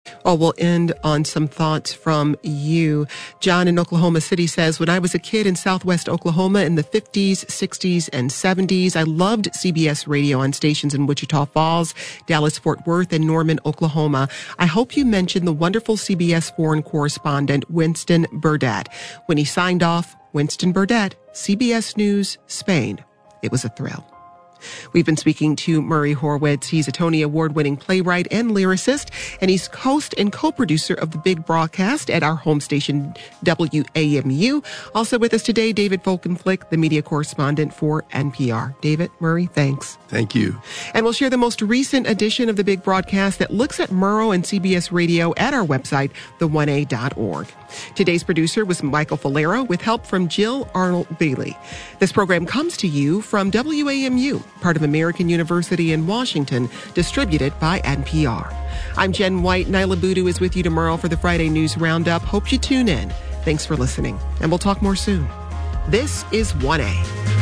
Well, we'll end on some thoughts from you. John in Oklahoma City says, when I was a kid in Southwest Oklahoma in the 50s, 60s, and 70s, I loved CBS radio on stations in Wichita Falls, Dallas, Fort Worth, and Norman, Oklahoma. I hope you mentioned the wonderful CBS foreign correspondent, Winston Burdett. When he signed off, Winston Burdett, CBS News, Spain. It was a thrill. We've been speaking to Murray Horwitz. He's a Tony Award-winning playwright and lyricist, and he's host and co-producer of The Big Broadcast at our home station, WAMU. Also with us today, David Folkenflik, the media correspondent for NPR. David, Murray, thanks. Thank you. And we'll share the most recent edition of The Big Broadcast that looks at Murrow and CBS Radio at our website, the1a.org. Today's producer was Michael Falero with help from Jill Arnold-Bailey. This program comes to you from WAMU, part of American University in Washington, distributed by NPR. I'm Jen White. Nyla Boodoo is with you tomorrow for the Friday News Roundup. Hope you tune in. Thanks for listening, and we'll talk more soon. This is 1A.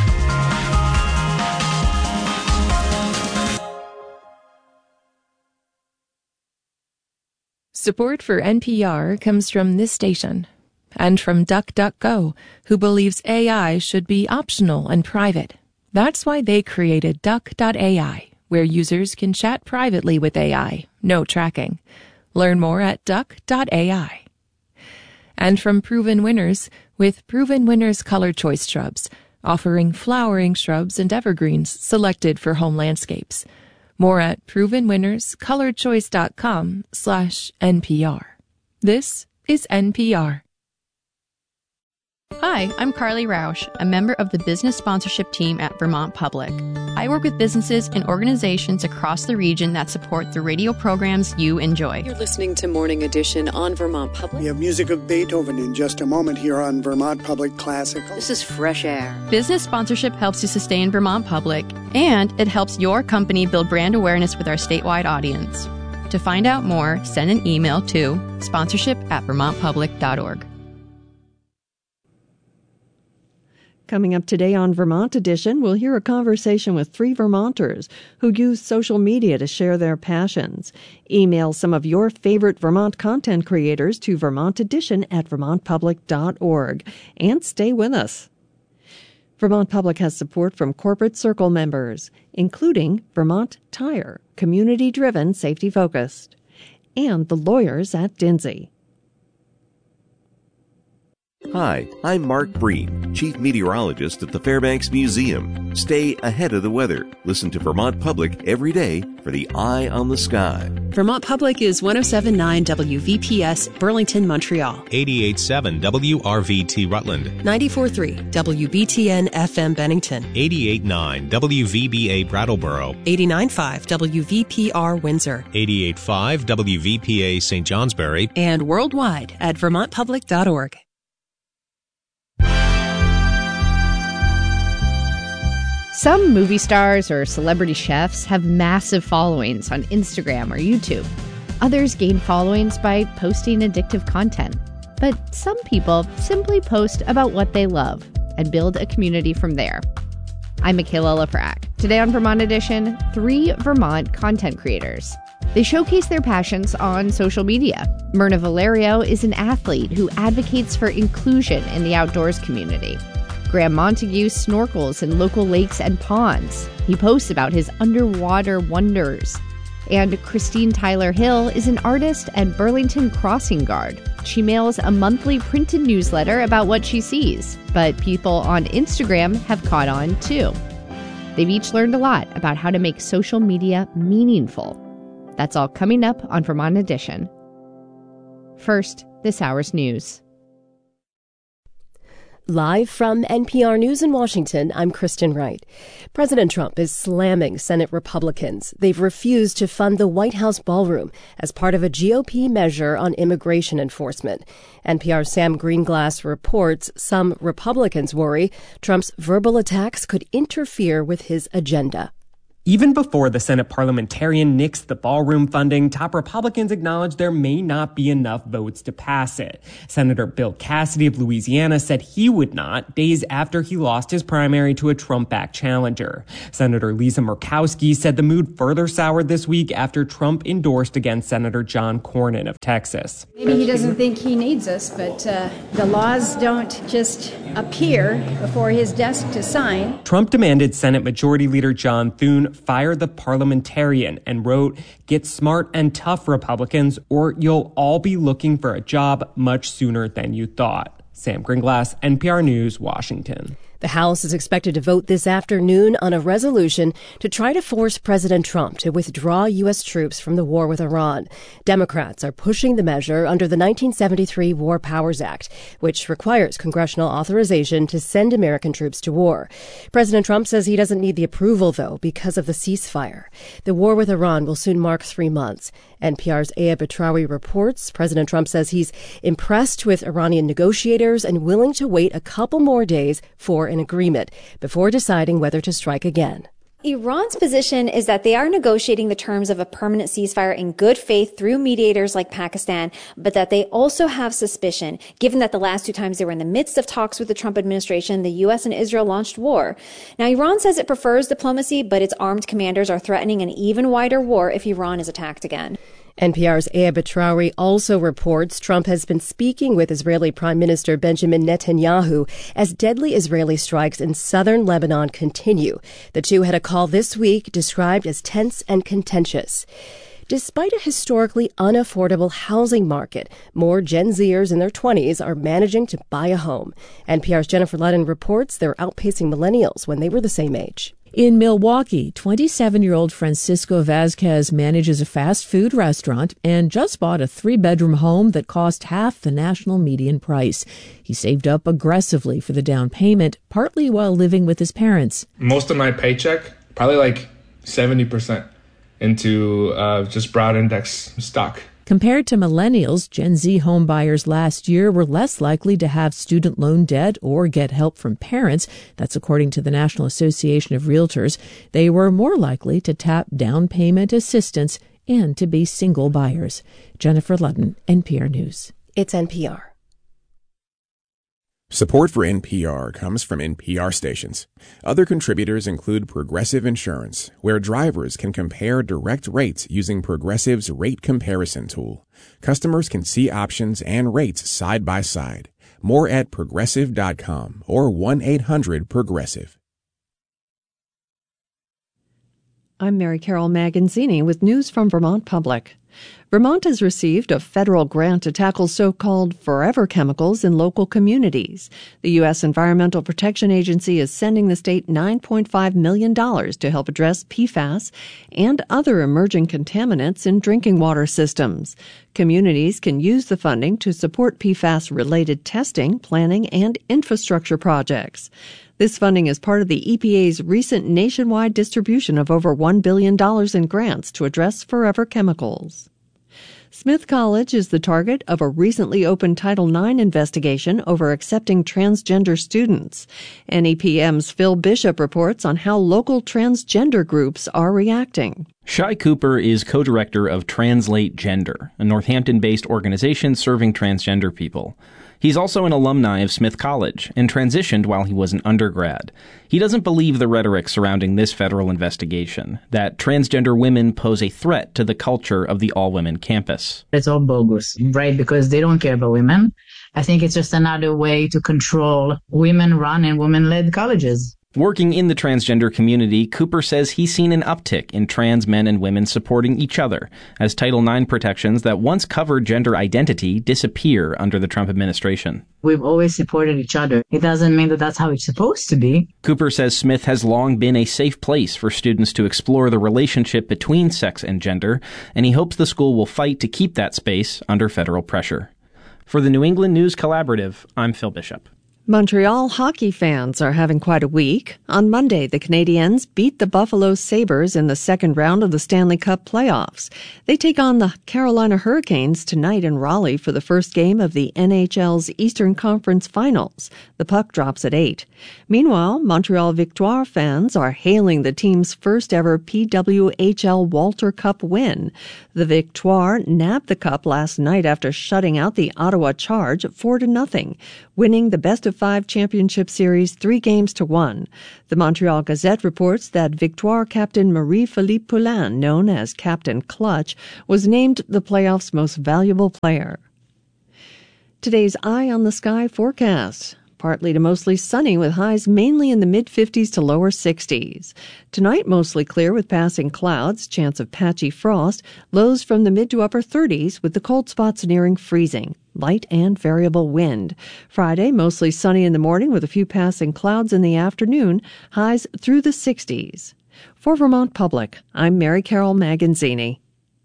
Support for NPR comes from this station and from DuckDuckGo, who believes AI should be optional and private. That's why they created Duck.ai, where users can chat privately with AI, no tracking. Learn more at Duck.ai. And from Proven Winners, with Proven Winners Color Choice Shrubs, offering flowering shrubs and evergreens selected for home landscapes. More at provenwinnerscolorchoice.com/NPR. This is NPR. Hi, I'm Carly Rausch, a member of the business sponsorship team at Vermont Public. I work with businesses and organizations across the region that support the radio programs you enjoy. You're listening to Morning Edition on Vermont Public. We have music of Beethoven in just a moment here on Vermont Public Classical. This is Fresh Air. Business sponsorship helps to sustain Vermont Public, and it helps your company build brand awareness with our statewide audience. To find out more, send an email to sponsorship@vermontpublic.org. Coming up today on Vermont Edition, we'll hear a conversation with 3 Vermonters who use social media to share their passions. Email some of your favorite Vermont content creators to vermontedition@vermontpublic.org. And stay with us. Vermont Public has support from Corporate Circle members, including Vermont Tire, community-driven, safety-focused, and the lawyers at Dindsey. Hi, I'm Mark Breen, Chief Meteorologist at the Fairbanks Museum. Stay ahead of the weather. Listen to Vermont Public every day for the eye on the sky. Vermont Public is 107.9 WVPS, Burlington, Montreal. 88.7 WRVT Rutland. 94.3 WBTN FM Bennington. 88.9 WVBA Brattleboro. 89.5 WVPR Windsor. 88.5 WVPA St. Johnsbury. And worldwide at vermontpublic.org. Some movie stars or celebrity chefs have massive followings on Instagram or YouTube. Others gain followings by posting addictive content. But some people simply post about what they love and build a community from there. I'm Michaela Lafrac. Today on Vermont Edition, 3 Vermont content creators. They showcase their passions on social media. Myrna Valerio is an athlete who advocates for inclusion in the outdoors community. Graham Montague snorkels in local lakes and ponds. He posts about his underwater wonders. And Christine Tyler Hill is an artist and Burlington crossing guard. She mails a monthly printed newsletter about what she sees, but people on Instagram have caught on too. They've each learned a lot about how to make social media meaningful. That's all coming up on Vermont Edition. First, this hour's news. Live from NPR News in Washington, I'm Kristen Wright. President Trump is slamming Senate Republicans. They've refused to fund the White House ballroom as part of a GOP measure on immigration enforcement. NPR's Sam Greenglass reports some Republicans worry Trump's verbal attacks could interfere with his agenda. Even before the Senate parliamentarian nixed the ballroom funding, top Republicans acknowledged there may not be enough votes to pass it. Senator Bill Cassidy of Louisiana said he would not, days after he lost his primary to a Trump-backed challenger. Senator Lisa Murkowski said the mood further soured this week after Trump endorsed against Senator John Cornyn of Texas. Maybe he doesn't think he needs us, but the laws don't just appear before his desk to sign. Trump demanded Senate Majority Leader John Thune fire the parliamentarian and wrote, "Get smart and tough, Republicans, or you'll all be looking for a job much sooner than you thought." Sam Gringlass, NPR News, Washington. The House is expected to vote this afternoon on a resolution to try to force President Trump to withdraw U.S. troops from the war with Iran. Democrats are pushing the measure under the 1973 War Powers Act, which requires congressional authorization to send American troops to war. President Trump says he doesn't need the approval, though, because of the ceasefire. The war with Iran will soon mark 3 months. NPR's Aya Betrawi reports President Trump says he's impressed with Iranian negotiators and willing to wait a couple more days for an agreement before deciding whether to strike again. Iran's position is that they are negotiating the terms of a permanent ceasefire in good faith through mediators like Pakistan, but that they also have suspicion, given that the last 2 times they were in the midst of talks with the Trump administration, the U.S. and Israel launched war. Now, Iran says it prefers diplomacy, but its armed commanders are threatening an even wider war if Iran is attacked again. NPR's Aya Betrawi also reports Trump has been speaking with Israeli Prime Minister Benjamin Netanyahu as deadly Israeli strikes in southern Lebanon continue. The two had a call this week described as tense and contentious. Despite a historically unaffordable housing market, more Gen Zers in their 20s are managing to buy a home. NPR's Jennifer Ludden reports they're outpacing millennials when they were the same age. In Milwaukee, 27-year-old Francisco Vazquez manages a fast food restaurant and just bought a 3-bedroom home that cost half the national median price. He saved up aggressively for the down payment, partly while living with his parents. Most of my paycheck, probably like 70%, into just broad index stock. Compared to millennials, Gen Z homebuyers last year were less likely to have student loan debt or get help from parents. That's according to the National Association of Realtors. They were more likely to tap down payment assistance and to be single buyers. Jennifer Ludden, NPR News. It's NPR. Support for NPR comes from NPR stations. Other contributors include Progressive Insurance, where drivers can compare direct rates using Progressive's rate comparison tool. Customers can see options and rates side by side. More at Progressive.com or 1-800-PROGRESSIVE. I'm Mary Carol Maganzini with news from Vermont Public. Vermont has received a federal grant to tackle so-called forever chemicals in local communities. The U.S. Environmental Protection Agency is sending the state $9.5 million to help address PFAS and other emerging contaminants in drinking water systems. Communities can use the funding to support PFAS-related testing, planning, and infrastructure projects. This funding is part of the EPA's recent nationwide distribution of over $1 billion in grants to address forever chemicals. Smith College is the target of a recently opened Title IX investigation over accepting transgender students. NEPM's Phil Bishop reports on how local transgender groups are reacting. Shai Cooper is co-director of Translate Gender, a Northampton-based organization serving transgender people. He's also an alumni of Smith College and transitioned while he was an undergrad. He doesn't believe the rhetoric surrounding this federal investigation, that transgender women pose a threat to the culture of the all-women campus. It's all bogus, right? Because they don't care about women. I think it's just another way to control women-run and women-led colleges. Working in the transgender community, Cooper says he's seen an uptick in trans men and women supporting each other as Title IX protections that once covered gender identity disappear under the Trump administration. We've always supported each other. It doesn't mean that that's how it's supposed to be. Cooper says Smith has long been a safe place for students to explore the relationship between sex and gender, and he hopes the school will fight to keep that space under federal pressure. For the New England News Collaborative, I'm Phil Bishop. Montreal hockey fans are having quite a week. On Monday, the Canadiens beat the Buffalo Sabres in the second round of the Stanley Cup playoffs. They take on the Carolina Hurricanes tonight in Raleigh for the first game of the NHL's Eastern Conference Finals. The puck drops at 8. Meanwhile, Montreal Victoire fans are hailing the team's first ever PWHL Walter Cup win. The Victoire nabbed the cup last night after shutting out the Ottawa Charge 4-0, winning the best-of-5 championship series 3-1. The Montreal Gazette reports that Victoire captain Marie-Philippe Poulin, known as Captain Clutch, was named the playoffs' most valuable player. Today's Eye on the Sky forecast. Partly to mostly sunny with highs mainly in the mid-50s to lower 60s. Tonight, mostly clear with passing clouds, chance of patchy frost, lows from the mid to upper 30s with the cold spots nearing freezing. Light and variable wind. Friday, mostly sunny in the morning with a few passing clouds in the afternoon, highs through the 60s. For Vermont Public, I'm Mary Carol Maganzini.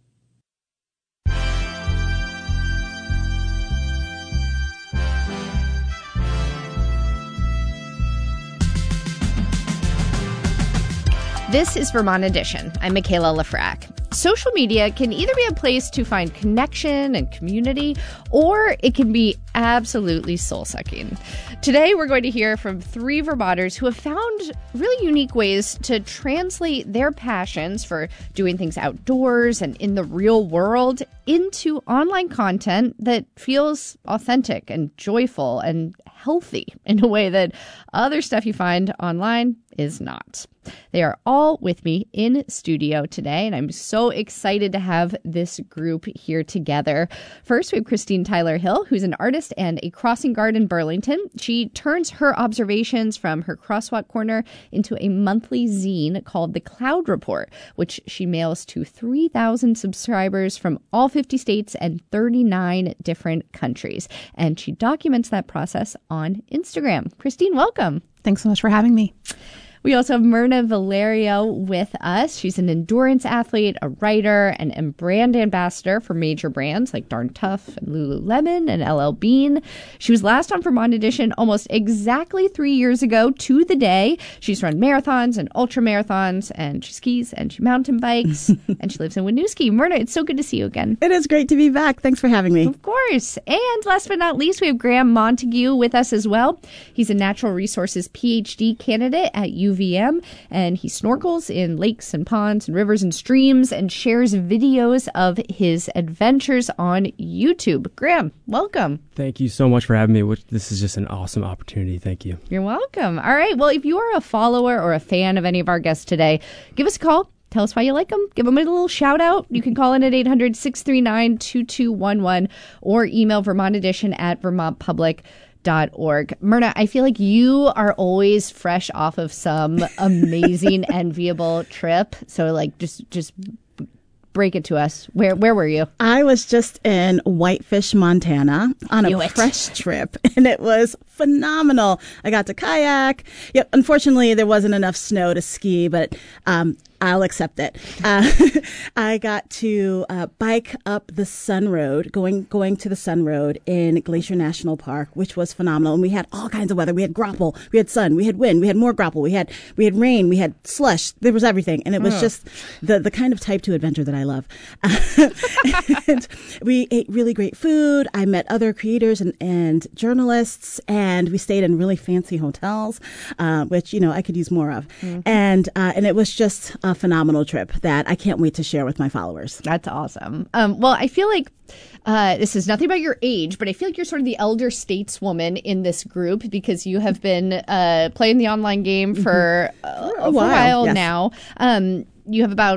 This is Vermont Edition. I'm Michaela Lafrac. Social media can either be a place to find connection and community, or it can be absolutely soul-sucking. Today, we're going to hear from 3 Vermonters who have found really unique ways to translate their passions for doing things outdoors and in the real world into online content that feels authentic and joyful and healthy in a way that other stuff you find online is not. They are all with me in studio today, and I'm so excited to have this group here together. First, we have Christine Tyler Hill, who's an artist and a crossing guard in Burlington. She turns her observations from her crosswalk corner into a monthly zine called The Cloud Report, which she mails to 3,000 subscribers from all 50 states and 39 different countries. And she documents that process on Instagram. Christine, welcome. Thanks so much for having me. We also have Myrna Valerio with us. She's an endurance athlete, a writer, and brand ambassador for major brands like Darn Tough and Lululemon and LL Bean. She was last on Vermont Edition almost exactly 3 years ago to the day. She's run marathons and ultra marathons, and she skis and she mountain bikes, and she lives in Winooski. Myrna, it's so good to see you again. It is great to be back. Thanks for having me. Of course. And last but not least, we have Graham Montague with us as well. He's a natural resources PhD candidate at UVM, and he snorkels in lakes and ponds and rivers and streams and shares videos of his adventures on YouTube. Graham, welcome. Thank you so much for having me. This is just an awesome opportunity. Thank you. You're welcome. All right. Well, if you are a follower or a fan of any of our guests today, give us a call. Tell us why you like them. Give them a little shout out. You can call in at 800-639-2211 or email vermontedition@vermontpublic.org. Myrna, I feel like you are always fresh off of some amazing, enviable trip. So, like, just break it to us. Where were you? I was just in Whitefish, Montana on a press trip, and it was phenomenal. I got to kayak. Yep, unfortunately, there wasn't enough snow to ski, but I'll accept it. I got to bike up the Sun Road, going to the Sun Road in Glacier National Park, which was phenomenal. And we had all kinds of weather. We had grapple, we had sun, we had wind, we had more grapple, we had rain, we had slush. There was everything, and it was just the kind of type 2 adventure that I love. And we ate really great food. I met other creators and journalists, and we stayed in really fancy hotels, which I could use more of. Mm-hmm. And it was just a phenomenal trip that I can't wait to share with my followers. That's awesome. Well, I feel like this is nothing about your age, but I feel like you're sort of the elder stateswoman in this group because you have been playing the online game for a while yes. now. You have about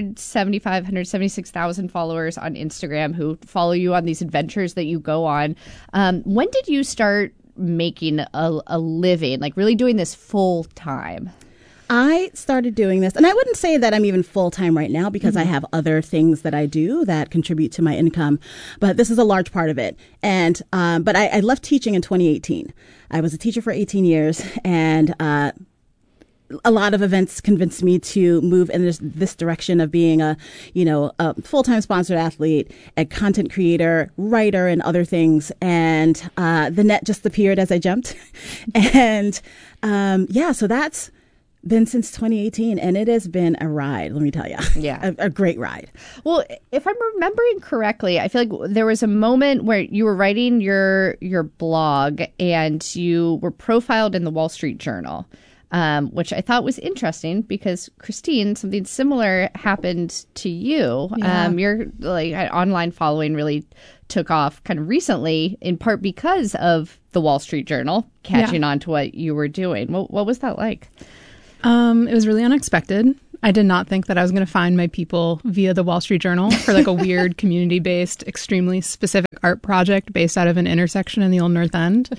176,000 followers on Instagram who follow you on these adventures that you go on. When did you start making a living, like really doing this full time? I started doing this, and I wouldn't say that I'm even full-time right now because I have other things that I do that contribute to my income, but this is a large part of it. And but I left teaching in 2018. I was a teacher for 18 years, and a lot of events convinced me to move in this direction of being a full-time sponsored athlete, a content creator, writer, and other things. And the net just appeared as I jumped. And so that's been since 2018, and it has been a ride, let me tell you. Yeah. a great ride. Well, if I'm remembering correctly, I feel like there was a moment where you were writing your blog and you were profiled in the Wall Street Journal, which I thought was interesting because, Christine, something similar happened to you. Yeah. Your online following really took off kind of recently, in part because of the Wall Street Journal catching on to what you were doing. What was that like? It was really unexpected. I did not think that I was going to find my people via the Wall Street Journal for like a weird community-based, extremely specific art project based out of an intersection in the Old North End.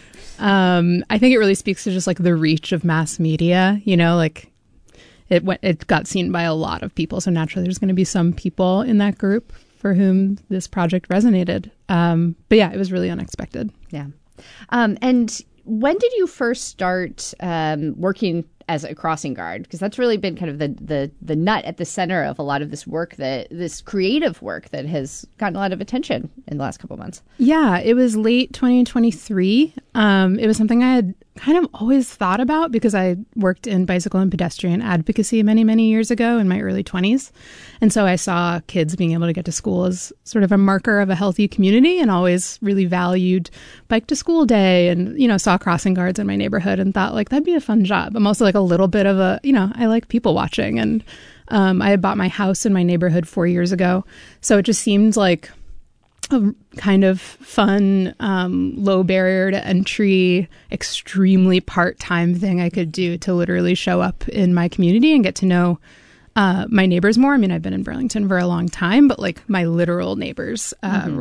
I think it really speaks to just like the reach of mass media, like it got seen by a lot of people. So naturally there's going to be some people in that group for whom this project resonated. But yeah, it was really unexpected. Yeah. And when did you first start working as a crossing guard? Because that's really been kind of the nut at the center of a lot of this work, this creative work that has gotten a lot of attention in the last couple of months. Yeah, it was late 2023. It was something I had kind of always thought about because I worked in bicycle and pedestrian advocacy many, many years ago in my early 20s. And so I saw kids being able to get to school as sort of a marker of a healthy community and always really valued bike to school day and, saw crossing guards in my neighborhood and thought like, that'd be a fun job. I'm also like a little bit of I like people watching. And I had bought my house in my neighborhood 4 years ago. So it just seemed like a kind of fun, low barrier to entry, extremely part-time thing I could do to literally show up in my community and get to know my neighbors more. I mean, I've been in Burlington for a long time, but like my literal neighbors,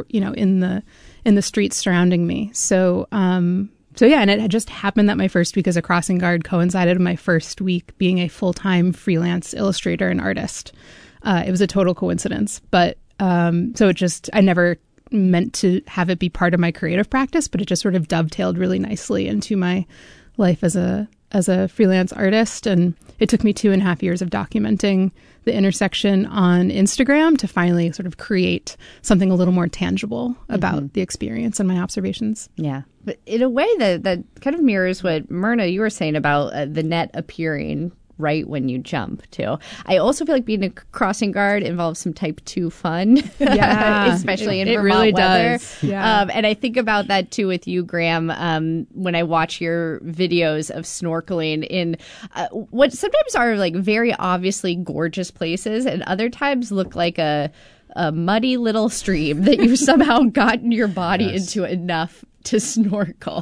in the streets surrounding me. So yeah, and it had just happened that my first week as a crossing guard coincided with my first week being a full-time freelance illustrator and artist. It was a total coincidence, but so I never meant to have it be part of my creative practice, but it just sort of dovetailed really nicely into my life as a freelance artist. And it took me 2.5 years of documenting the intersection on Instagram to finally sort of create something a little more tangible about the experience and my observations. Yeah. But in a way that kind of mirrors what Myrna, you were saying about the net appearing right when you jump too. I also feel like being a crossing guard involves some type 2 fun, especially in Vermont really weather. Does. Yeah. And I think about that too with you, Graham, when I watch your videos of snorkeling in what sometimes are like very obviously gorgeous places and other times look like a muddy little stream that you've somehow gotten your body into enough to snorkel.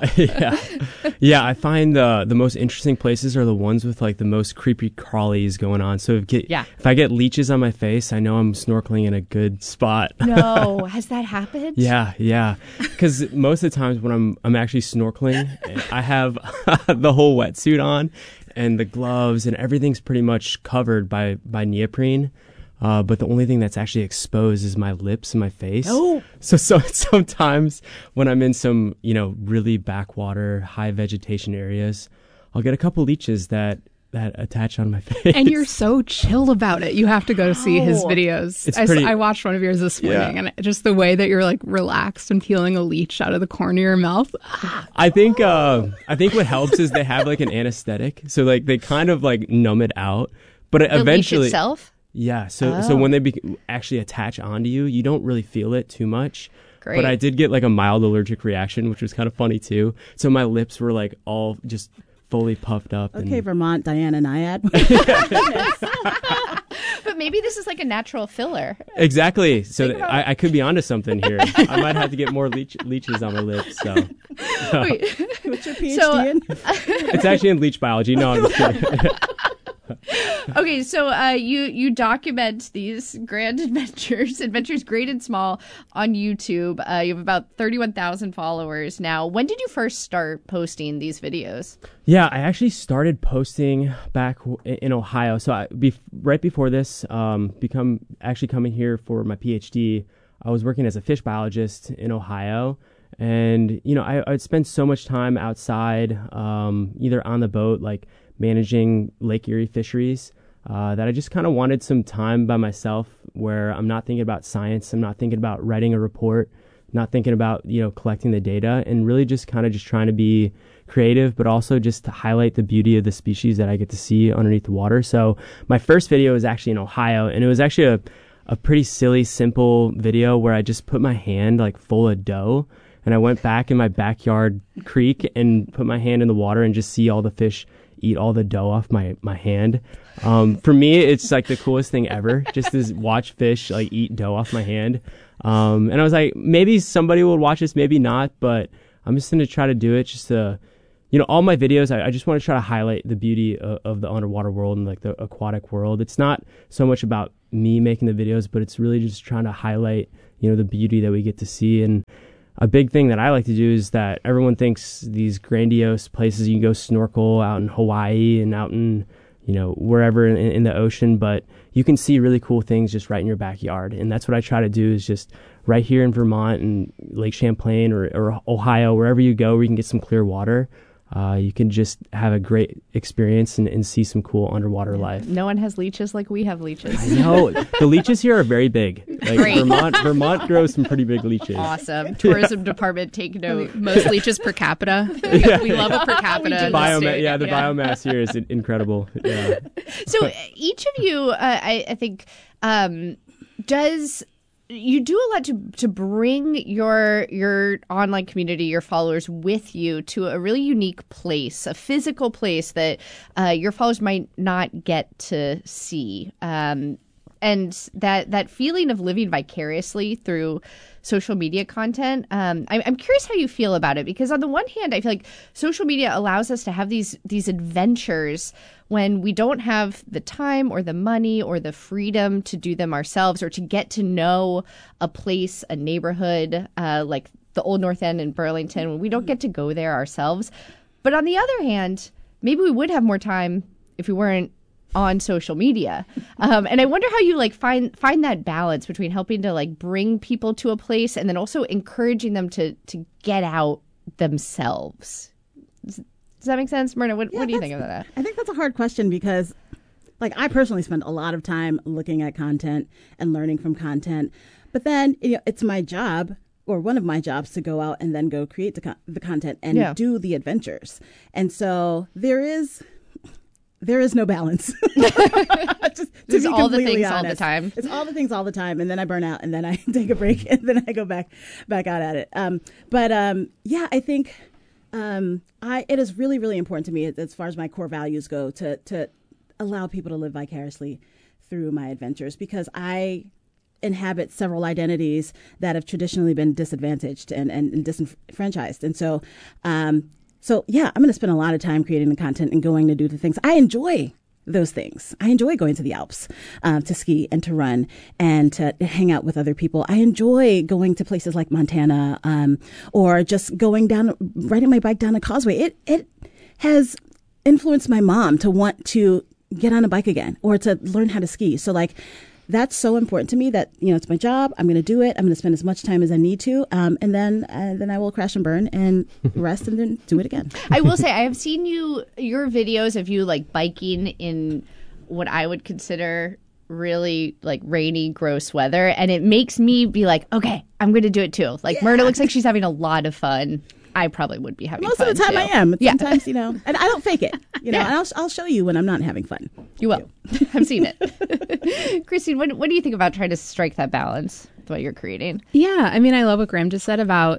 Yeah. I find the most interesting places are the ones with like the most creepy crawlies going on. So if I get leeches on my face, I know I'm snorkeling in a good spot. No, has that happened? Yeah. Because most of the times when I'm actually snorkeling, I have the whole wetsuit on and the gloves and everything's pretty much covered by neoprene. But the only thing that's actually exposed is my lips and my face. Oh. So sometimes when I'm in some, really backwater, high vegetation areas, I'll get a couple leeches that attach on my face. And you're so chill about it. You have to go see his videos. I watched one of yours this morning, and just the way that you're like relaxed and peeling a leech out of the corner of your mouth. I think what helps is they have like an anesthetic, so like they kind of like numb it out, but the eventually leech itself? Yeah, so when they actually attach onto you, you don't really feel it too much. Great. But I did get like a mild allergic reaction, which was kind of funny too. So my lips were like all just fully puffed up. Okay, Vermont, Diana Nyad. But maybe this is like a natural filler. Exactly. So I could be onto something here. I might have to get more leeches on my lips. So. Wait. What's your PhD in? It's actually in leech biology. No, I'm just kidding. Okay, so you document these grand adventures great and small, on YouTube. You have about 31,000 followers now. When did you first start posting these videos? Yeah, I actually started posting back in Ohio. So right before this, coming here for my PhD, I was working as a fish biologist in Ohio. And, I'd spend so much time outside, either on the boat, like managing Lake Erie fisheries, that I just kind of wanted some time by myself where I'm not thinking about science, I'm not thinking about writing a report, not thinking about, collecting the data, and really just kind of just trying to be creative, but also just to highlight the beauty of the species that I get to see underneath the water. So my first video was actually in Ohio, and it was actually a pretty silly, simple video where I just put my hand like full of dough, and I went back in my backyard creek and put my hand in the water and just see all the fish eat all the dough off my hand. For me, it's like the coolest thing ever, just to watch fish like eat dough off my hand. And I was like, maybe somebody will watch this, maybe not, but I'm just going to try to do it just to, all my videos, I just want to try to highlight the beauty of the underwater world and like the aquatic world. It's not so much about me making the videos, but it's really just trying to highlight, the beauty that we get to see. And a big thing that I like to do is that everyone thinks these grandiose places you can go snorkel out in Hawaii and out in, wherever in the ocean, but you can see really cool things just right in your backyard. And that's what I try to do, is just right here in Vermont and Lake Champlain or Ohio, wherever you go where you can get some clear water. You can just have a great experience and see some cool underwater life. No one has leeches like we have leeches. I know. The leeches here are very big. Like Great. Vermont grows some pretty big leeches. Awesome. Tourism department, take note. Most leeches per capita. We love a per capita. The biomass here is incredible. Yeah. So each of you, I think, you do a lot to bring your online community, your followers with you to a really unique place, a physical place that your followers might not get to see. And that feeling of living vicariously through social media content, I'm curious how you feel about it, because on the one hand, I feel like social media allows us to have these adventures when we don't have the time or the money or the freedom to do them ourselves, or to get to know a place, a neighborhood, like the Old North End in Burlington, when we don't get to go there ourselves. But on the other hand, maybe we would have more time if we weren't on social media. And I wonder how you find that balance between helping to bring people to a place and then also encouraging them to get out themselves. Does that make sense? Myrna, what do you think about that? I think that's a hard question because I personally spend a lot of time looking at content and learning from content. But then it's my job, or one of my jobs, to go out and then go create the content and do the adventures. And so there is no balance. It's all the things honest. All the time. It's all the things all the time, and then I burn out, and then I take a break, and then I go back out at it. I think it is really, really important to me, as far as my core values go, to allow people to live vicariously through my adventures, because I inhabit several identities that have traditionally been disadvantaged and disenfranchised. And so I'm going to spend a lot of time creating the content and going to do the things. I enjoy those things. I enjoy going to the Alps to ski and to run and to hang out with other people. I enjoy going to places like Montana or just riding my bike down a causeway. It has influenced my mom to want to get on a bike again or to learn how to ski. So that's so important to me that, it's my job. I'm going to do it. I'm going to spend as much time as I need to. And then I will crash and burn and rest and then do it again. I will say I have seen your videos of you biking in what I would consider really rainy, gross weather. And it makes me be like, okay, I'm going to do it too. Myrna looks like she's having a lot of fun. I probably would be having most fun of the time too. I am. Sometimes, and I don't fake it. And I'll show you when I'm not having fun. You will. I've seen it. Christine, what do you think about trying to strike that balance with what you're creating? Yeah, I mean, I love what Graham just said about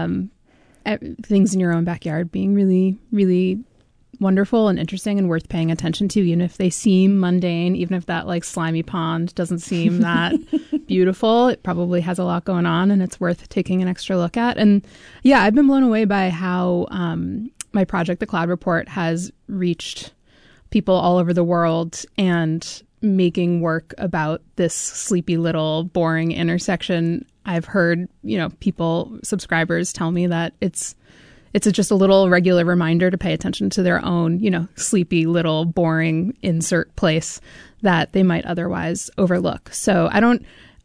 things in your own backyard being really, really wonderful and interesting and worth paying attention to, even if they seem mundane, even if that slimy pond doesn't seem that beautiful. It probably has a lot going on and it's worth taking an extra look at. And yeah, I've been blown away by how my project, The Cloud Report, has reached people all over the world and making work about this sleepy little boring intersection. I've heard, subscribers tell me that it's just a little regular reminder to pay attention to their own, sleepy little boring insert place that they might otherwise overlook. So I don't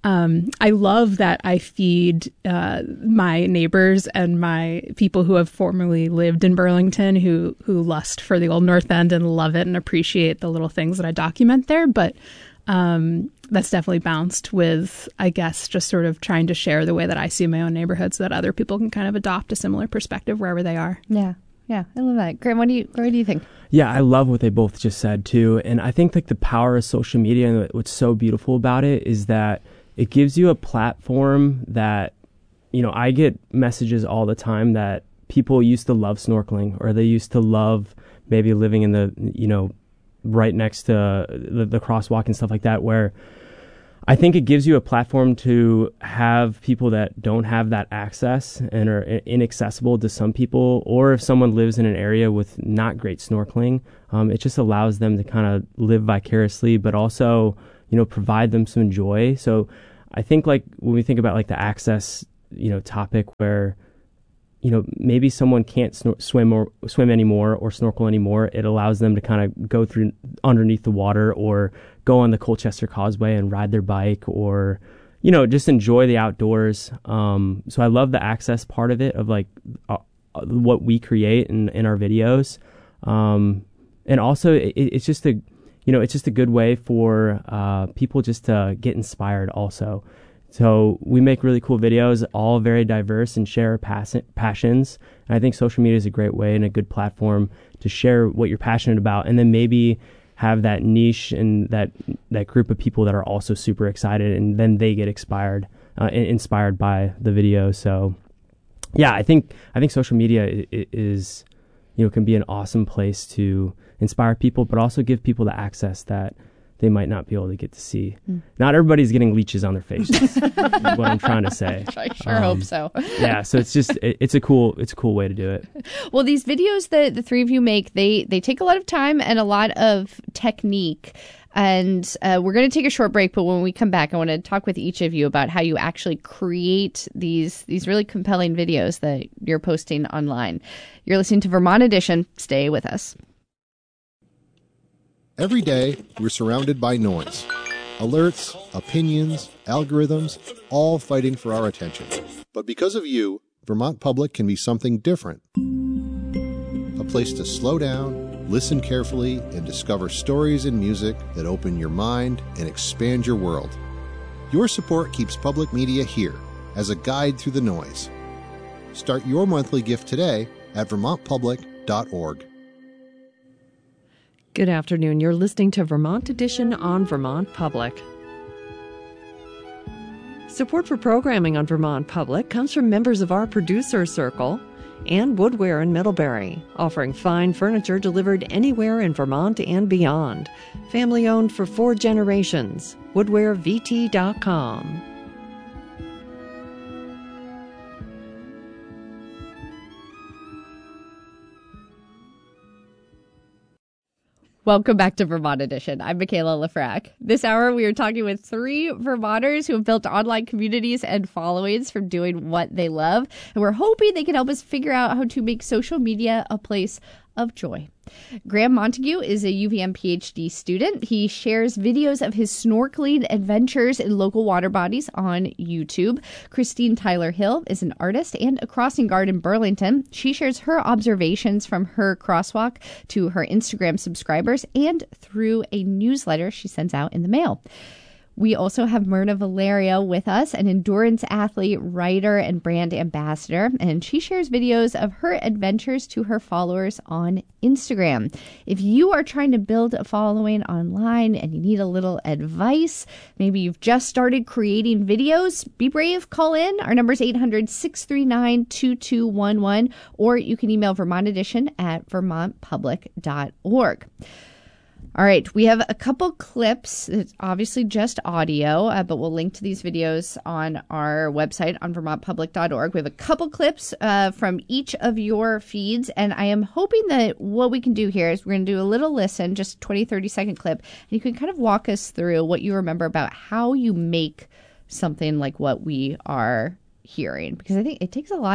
I love that I feed my neighbors and my people who have formerly lived in Burlington who lust for the old North End and love it and appreciate the little things that I document there. But that's definitely bounced with, I guess, just sort of trying to share the way that I see my own neighborhood so that other people can kind of adopt a similar perspective wherever they are. Yeah. Yeah, I love that. Graham, what do you think? Yeah, I love what they both just said too. And I think like the power of social media and what's so beautiful about it is that it gives you a platform that, I get messages all the time that people used to love snorkeling, or they used to love maybe living in the, right next to the crosswalk and stuff like that, where I think it gives you a platform to have people that don't have that access and are inaccessible to some people, or if someone lives in an area with not great snorkeling, it just allows them to kind of live vicariously, but also, provide them some joy. So I think like when we think about like the access, topic where, maybe someone can't swim anymore or snorkel anymore, it allows them to kind of go through underneath the water or go on the Colchester Causeway and ride their bike or, just enjoy the outdoors. So I love the access part of it, of like what we create in our videos. And also it's just it's just a good way for people just to get inspired also. So we make really cool videos, all very diverse, and share passions. And I think social media is a great way and a good platform to share what you're passionate about, and then maybe have that niche and that group of people that are also super excited, and then they get inspired by the video. So yeah, I think social media is can be an awesome place to inspire people, but also give people the access that they might not be able to get to see. Not everybody's getting leeches on their faces. Is what I'm trying to say. I sure hope so. Yeah, so it's just it's a cool way to do it. Well, these videos that the three of you make, they take a lot of time and a lot of technique. And we're going to take a short break, but when we come back, I want to talk with each of you about how you actually create these really compelling videos that you're posting online. You're listening to Vermont Edition. Stay with us. Every day, we're surrounded by noise. Alerts, opinions, algorithms, all fighting for our attention. But because of you, Vermont Public can be something different. A place to slow down, listen carefully, and discover stories and music that open your mind and expand your world. Your support keeps public media here as a guide through the noise. Start your monthly gift today at vermontpublic.org. Good afternoon. You're listening to Vermont Edition on Vermont Public. Support for programming on Vermont Public comes from members of our producer circle and Woodware in Middlebury, offering fine furniture delivered anywhere in Vermont and beyond. Family owned for 4 generations. WoodwareVT.com. Welcome back to Vermont Edition. I'm Michaela Lafrac. This hour, we are talking with 3 Vermonters who have built online communities and followings from doing what they love. And we're hoping they can help us figure out how to make social media a place of joy. Graham Montague is a UVM PhD student. He shares videos of his snorkeling adventures in local water bodies on YouTube. Christine Tyler Hill is an artist and a crossing guard in Burlington. She shares her observations from her crosswalk to her Instagram subscribers and through a newsletter she sends out in the mail. We also have Myrna Valerio with us, an endurance athlete, writer, and brand ambassador, and she shares videos of her adventures to her followers on Instagram. If you are trying to build a following online and you need a little advice, maybe you've just started creating videos, be brave, call in. Our number is 800-639-2211, or you can email Vermont Edition at vermontpublic.org. All right, we have a couple clips. It's obviously just audio, but we'll link to these videos on our website on vermontpublic.org. We have a couple clips from each of your feeds, and I am hoping that what we can do here is we're going to do a little listen, just a 20, 30-second clip, and you can kind of walk us through what you remember about how you make something like what we are hearing, because I think it takes a lot of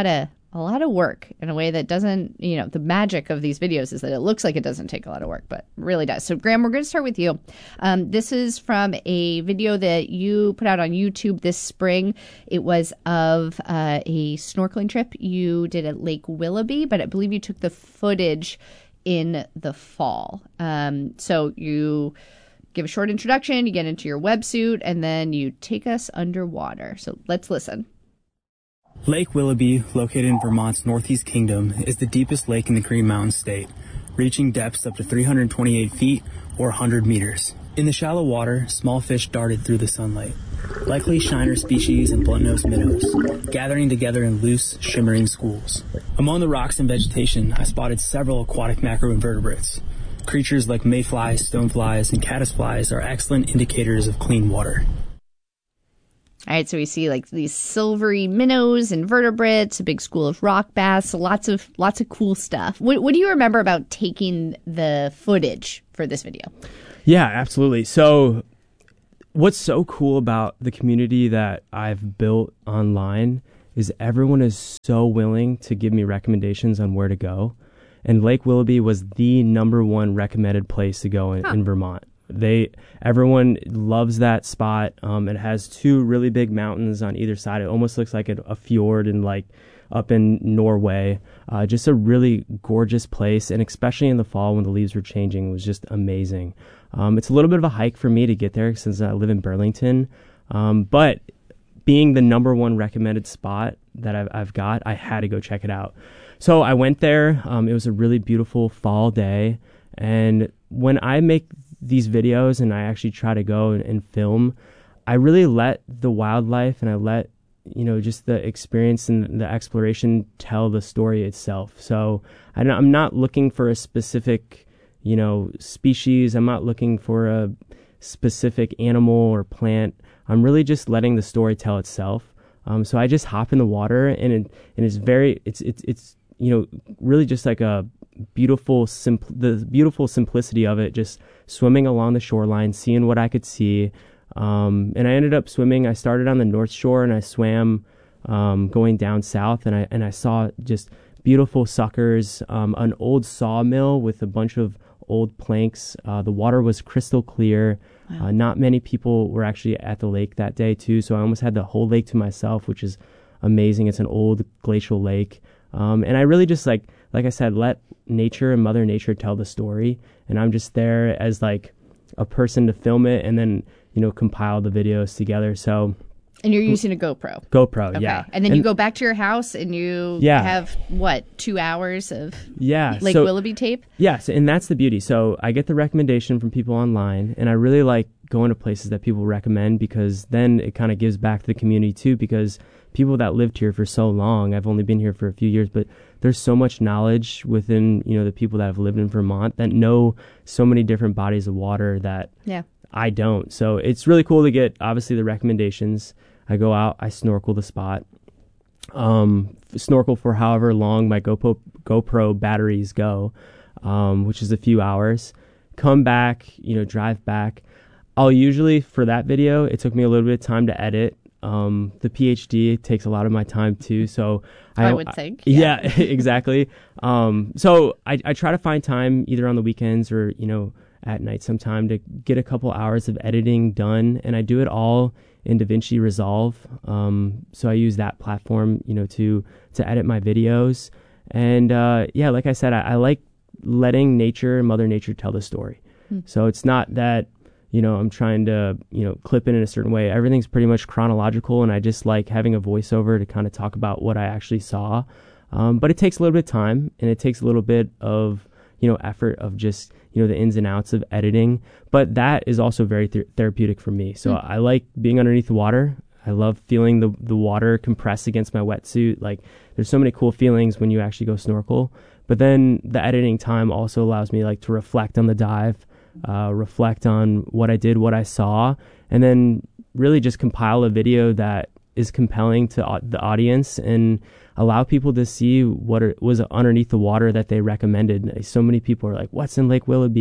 a lot of work in a way that doesn't, the magic of these videos is that it looks like it doesn't take a lot of work, but really does. So, Graham, we're going to start with you. This is from a video that you put out on YouTube this spring. It was of a snorkeling trip you did at Lake Willoughby, but I believe you took the footage in the fall. So you give a short introduction, you get into your wetsuit, and then you take us underwater. So let's listen. Lake Willoughby, located in Vermont's Northeast Kingdom, is the deepest lake in the Green Mountain State, reaching depths up to 328 feet or 100 meters. In the shallow water, small fish darted through the sunlight, likely shiner species and blunt-nosed minnows, gathering together in loose, shimmering schools. Among the rocks and vegetation, I spotted several aquatic macroinvertebrates. Creatures like mayflies, stoneflies, and caddisflies are excellent indicators of clean water. All right, so we see like these silvery minnows and vertebrates, a big school of rock bass, lots of cool stuff. What do you remember about taking the footage for this video? Yeah, absolutely. So what's so cool about the community that I've built online is everyone is so willing to give me recommendations on where to go. And Lake Willoughby was the #1 recommended place to go in Vermont. Everyone loves that spot. It has 2 really big mountains on either side. It almost looks like a fjord and like up in Norway. Just a really gorgeous place, and especially in the fall when the leaves were changing, it was just amazing. It's a little bit of a hike for me to get there since I live in Burlington, but being the #1 recommended spot that I've got, I had to go check it out. So I went there. It was a really beautiful fall day, and when I make these videos and I actually try to go and film, I really let the wildlife and I let just the experience and the exploration tell the story itself. So I'm not looking for a specific species. I'm not looking for a specific animal or plant. I'm really just letting the story tell itself. So I just hop in the water, and it's really just like the beautiful simplicity of it, just swimming along the shoreline, seeing what I could see. And I ended up swimming. I started on the North Shore and I swam going down south, and I saw just beautiful suckers, an old sawmill with a bunch of old planks. The water was crystal clear. Wow. Not many people were actually at the lake that day too, so I almost had the whole lake to myself, which is amazing. It's an old glacial lake. And I really just like I said, let nature and Mother Nature tell the story. And I'm just there as like a person to film it and then, compile the videos together. So. And you're using a GoPro? GoPro, okay. yeah. And then you go back to your house and you have, 2 hours of Lake Willoughby tape? Yes, and that's the beauty. So I get the recommendation from people online, and I really like going to places that people recommend, because then it kind of gives back to the community too, because people that lived here for so long, I've only been here for a few years, but there's so much knowledge within, the people that have lived in Vermont that know so many different bodies of water that I don't. So it's really cool to get, obviously, the recommendations. I go out, I snorkel the spot, snorkel for however long my GoPro batteries go, which is a few hours, come back, drive back. I'll usually, for that video, it took me a little bit of time to edit. The PhD takes a lot of my time too, so I would think. Yeah, exactly. So I try to find time either on the weekends or, at night sometime to get a couple hours of editing done, and I do it all in DaVinci Resolve. So I use that platform, to edit my videos. And like I said, I like letting Mother Nature tell the story. So it's not that, I'm trying to, clip it in a certain way. Everything's pretty much chronological, and I just like having a voiceover to kind of talk about what I actually saw. But it takes a little bit of time, and it takes a little bit of, effort of just, the ins and outs of editing. But that is also very therapeutic for me. So I like being underneath the water. I love feeling the water compress against my wetsuit. Like, there's so many cool feelings when you actually go snorkel. But then the editing time also allows me to reflect on the dive, reflect on what I did, what I saw, and then really just compile a video that is compelling to the audience and allow people to see what was underneath the water that they recommended. So many people are like, what's in Lake Willoughby?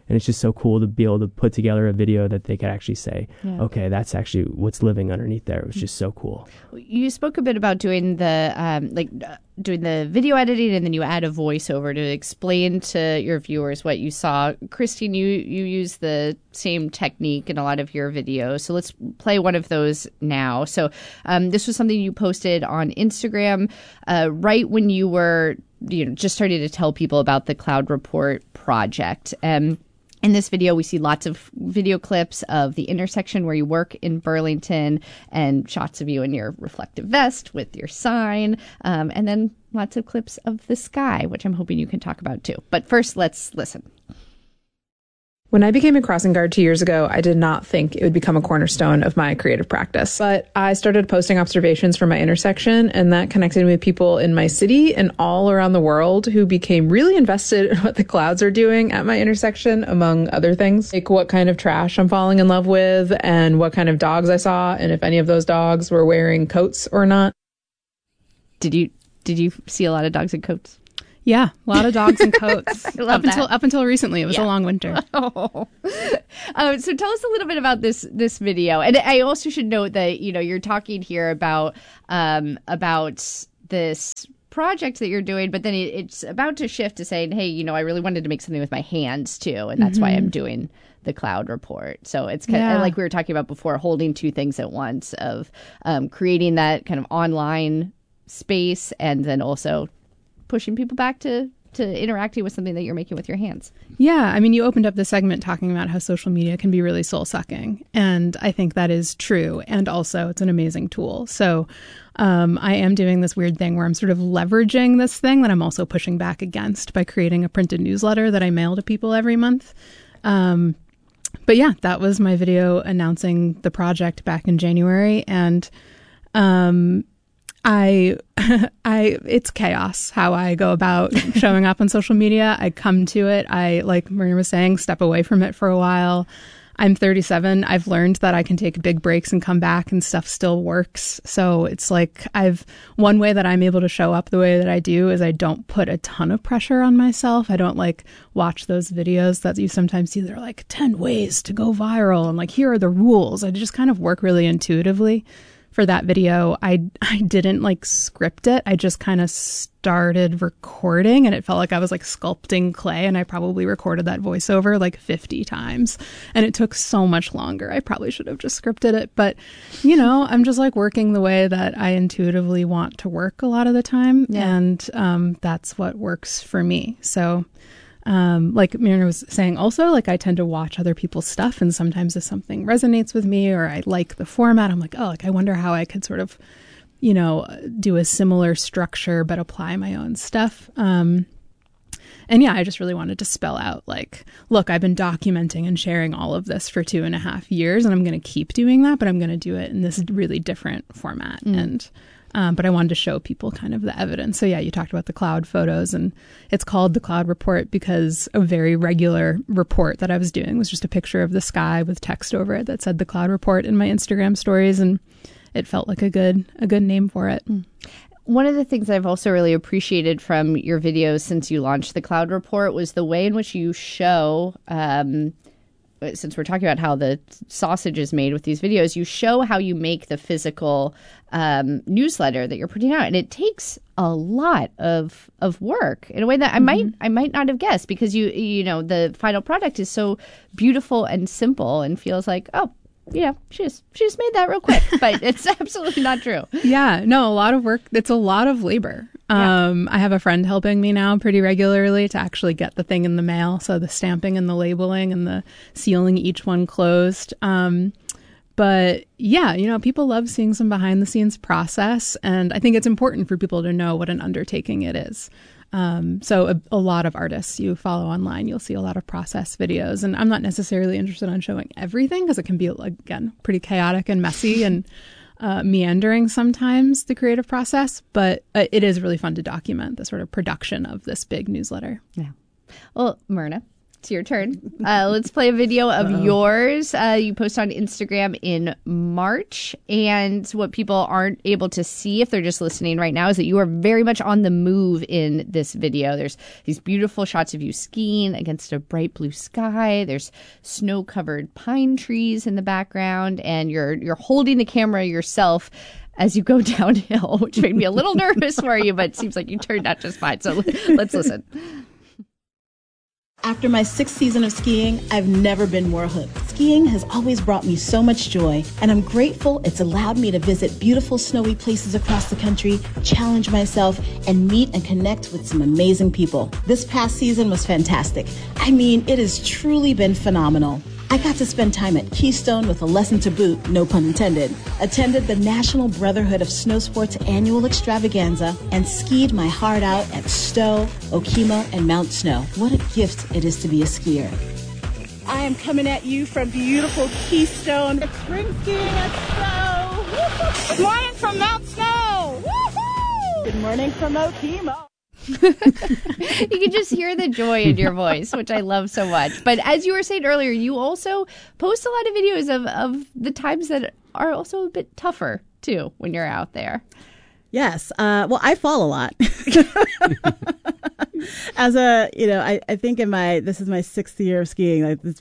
And it's just so cool to be able to put together a video that they could actually say, okay, that's actually what's living underneath there. It was just so cool. You spoke a bit about doing the doing the video editing, and then you add a voiceover to explain to your viewers what you saw. Christine, you use the same technique in a lot of your videos. So let's play one of those now. So this was something you posted on Instagram right when you were just starting to tell people about the Cloud Report project. In this video, we see lots of video clips of the intersection where you work in Burlington and shots of you in your reflective vest with your sign, and then lots of clips of the sky, which I'm hoping you can talk about too. But first, let's listen. When I became a crossing guard 2 years ago, I did not think it would become a cornerstone of my creative practice. But I started posting observations from my intersection, and that connected me with people in my city and all around the world who became really invested in what the clouds are doing at my intersection, among other things, like what kind of trash I'm falling in love with and what kind of dogs I saw and if any of those dogs were wearing coats or not. Did you see a lot of dogs in coats? Yeah, a lot of dogs and coats. Up until recently, it was a long winter. So tell us a little bit about this video. And I also should note that you're talking here about this project that you're doing, but then it's about to shift to saying, hey, I really wanted to make something with my hands too, and that's why I'm doing the Cloud Report. So it's kind of like we were talking about before, holding two things at once of creating that kind of online space and then also pushing people back to interacting with something that you're making with your hands. Yeah, I mean, you opened up the segment talking about how social media can be really soul-sucking, and I think that is true, and also it's an amazing tool. So I am doing this weird thing where I'm sort of leveraging this thing that I'm also pushing back against by creating a printed newsletter that I mail to people every month. But yeah, that was my video announcing the project back in January, and it's chaos how I go about showing up on social media. I come to it. I, like Marina was saying, step away from it for a while. I'm 37. I've learned that I can take big breaks and come back and stuff still works. So it's like one way that I'm able to show up the way that I do is I don't put a ton of pressure on myself. I don't watch those videos that you sometimes see. They're like 10 ways to go viral and here are the rules. I just kind of work really intuitively. For that video, I didn't script it. I just kind of started recording, and it felt like I was sculpting clay, and I probably recorded that voiceover 50 times, and it took so much longer. I probably should have just scripted it, but I'm just working the way that I intuitively want to work a lot of the time, and that's what works for me. So like Marina was saying also, I tend to watch other people's stuff, and sometimes if something resonates with me or I like the format, I'm I wonder how I could sort of, do a similar structure but apply my own stuff. And yeah, I just really wanted to spell out look, I've been documenting and sharing all of this for 2.5 years, and I'm going to keep doing that, but I'm going to do it in this really different format. And but I wanted to show people kind of the evidence. So yeah, you talked about the cloud photos, and it's called the Cloud Report because a very regular report that I was doing was just a picture of the sky with text over it that said the Cloud Report in my Instagram stories, and it felt like a good name for it. One of the things I've also really appreciated from your videos since you launched the Cloud Report was the way in which you show, since we're talking about how the sausage is made with these videos, you show how you make the physical newsletter that you're putting out. And it takes a lot of work in a way that I might not have guessed, because the final product is so beautiful and simple and feels like, oh, she just made that real quick, but it's absolutely not true. Yeah, no, a lot of work. It's a lot of labor. I have a friend helping me now pretty regularly to actually get the thing in the mail. So the stamping and the labeling and the sealing each one closed. But yeah, people love seeing some behind the scenes process. And I think it's important for people to know what an undertaking it is. So a lot of artists you follow online, you'll see a lot of process videos, and I'm not necessarily interested in showing everything because it can be, again, pretty chaotic and messy and meandering sometimes, the creative process, but it is really fun to document the sort of production of this big newsletter. Yeah. Well, Myrna, It's your turn. Let's play a video of yours. You post on Instagram in March. And what people aren't able to see if they're just listening right now is that you are very much on the move in this video. There's these beautiful shots of you skiing against a bright blue sky. There's snow-covered pine trees in the background. And you're holding the camera yourself as you go downhill, which made me a little nervous for you, but it seems like you turned out just fine. So let's listen. After my 6th season of skiing, I've never been more hooked. Skiing has always brought me so much joy, and I'm grateful it's allowed me to visit beautiful snowy places across the country, challenge myself, and meet and connect with some amazing people. This past season was fantastic. I mean, it has truly been phenomenal. I got to spend time at Keystone with a lesson to boot, no pun intended, attended the National Brotherhood of Snow Sports annual extravaganza, and skied my heart out at Stowe, Okemo, and Mount Snow. What a gift it is to be a skier. I am coming at you from beautiful Keystone. It's spring skiing at Stowe. Good morning from Mount Snow. Woo-hoo! Good morning from Okemo. You can just hear the joy in your voice, which I love so much. But as you were saying earlier, you also post a lot of videos of the times that are also a bit tougher, too, when you're out there. Yes. Well, I fall a lot. As a, I think this is my 6th year of skiing.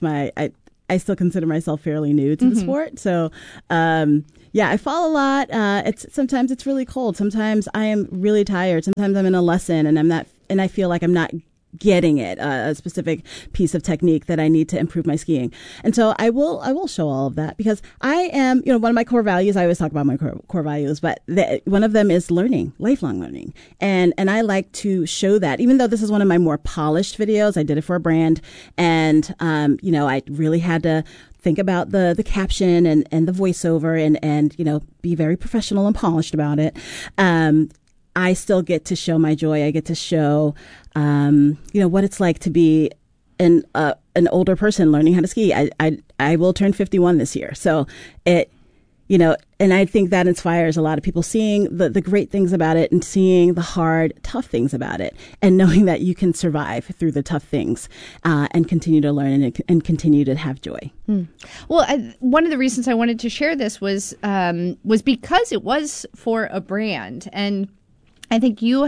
I still consider myself fairly new to the sport. So, yeah, I fall a lot. Sometimes it's really cold. Sometimes I am really tired. Sometimes I'm in a lesson and I feel like I'm not getting it, a specific piece of technique that I need to improve my skiing. And so I will show all of that because I am, one of my core values, I always talk about my core values, but one of them is learning, lifelong learning. And I like to show that, even though this is one of my more polished videos, I did it for a brand and, I really had to think about the caption and the voiceover and be very professional and polished about it. I still get to show my joy. I get to show, what it's like to be an older person learning how to ski. I will turn 51 this year. So and I think that inspires a lot of people, seeing the great things about it and seeing the hard, tough things about it and knowing that you can survive through the tough things and continue to learn and continue to have joy. Well, one of the reasons I wanted to share this was because it was for a brand. And I think you,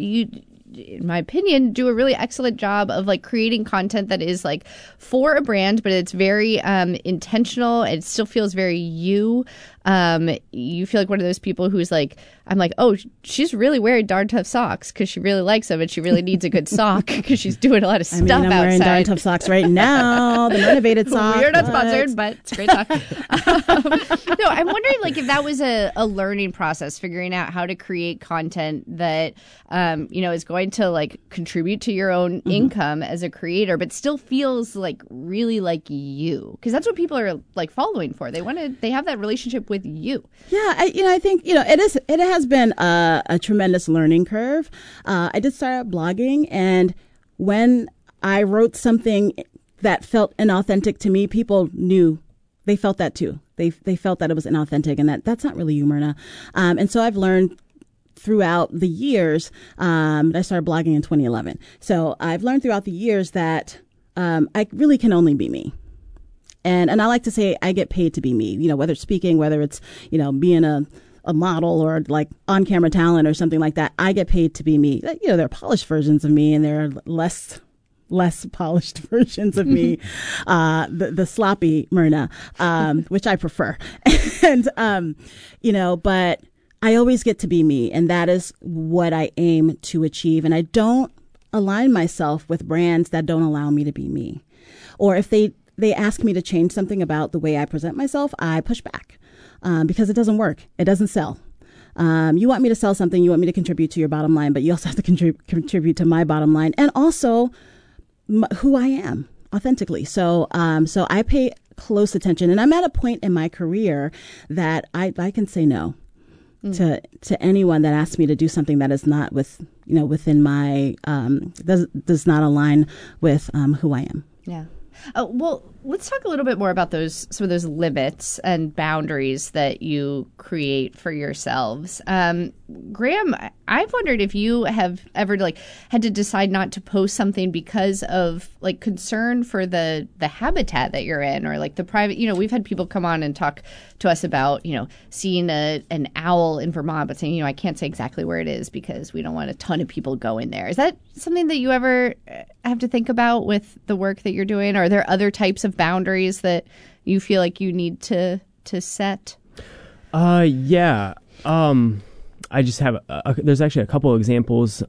in my opinion, do a really excellent job of creating content that is for a brand, but it's very intentional. It still feels very you. You feel like one of those people who's I'm oh, she's really wearing Darn Tough socks because she really likes them and she really needs a good sock because she's doing a lot of stuff outside. I'm wearing Darn Tough socks right now, the renovated socks. We're not sponsored, but it's a great sock. No, I'm wondering if that was a learning process, figuring out how to create content that, is going to contribute to your own income as a creator, but still feels really like you. Because that's what people are following for. They have that relationship with you. Yeah, I think it has been a tremendous learning curve. I did start out blogging, and when I wrote something that felt inauthentic to me, people knew. They felt that too. They felt that it was inauthentic, and that's not really you, Myrna. And so I've learned throughout the years. I started blogging in 2011, so I've learned throughout the years that I really can only be me. And I like to say I get paid to be me, whether it's speaking, whether it's, being a model or on-camera talent or something like that. I get paid to be me. There are polished versions of me and there are less polished versions of me, the sloppy Myrna, which I prefer. And, but I always get to be me. And that is what I aim to achieve. And I don't align myself with brands that don't allow me to be me. Or if they ask me to change something about the way I present myself, I push back because it doesn't work. It doesn't sell. You want me to sell something, you want me to contribute to your bottom line, but you also have to contribute to my bottom line and also who I am authentically. So I pay close attention, and I'm at a point in my career that I can say no to anyone that asks me to do something that is not within my does not align with who I am. Yeah. Well, let's talk a little bit more about some of those limits and boundaries that you create for yourselves. Graham, I've wondered if you have ever had to decide not to post something because of concern for the habitat that you're in, or the private. We've had people come on and talk to us about seeing an owl in Vermont, but saying I can't say exactly where it is because we don't want a ton of people going there. Is that something that you ever have to think about with the work that you're doing? Are there other types of boundaries that you feel like you need to set? Yeah. I just have there's actually a couple of examples.